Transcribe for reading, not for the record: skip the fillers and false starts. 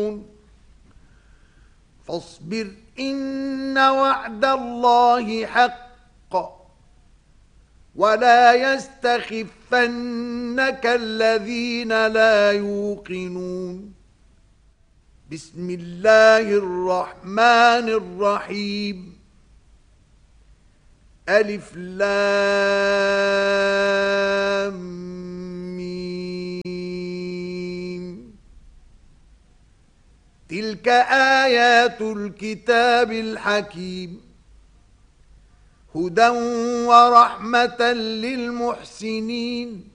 فاصبر إن وعد الله حق ولا يستخفنك الذين لا يوقنون. بسم الله الرحمن الرحيم. ألف لام ميم. تلك آيات الكتاب الحكيم هدى ورحمة للمحسنين.